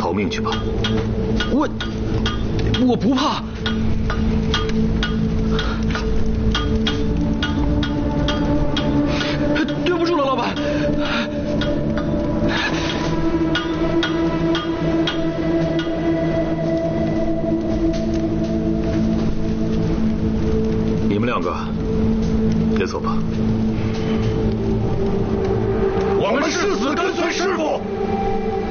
逃命去吧。 我不怕。对不住了，老板。 你们两个也走吧。 我们誓死跟随师傅。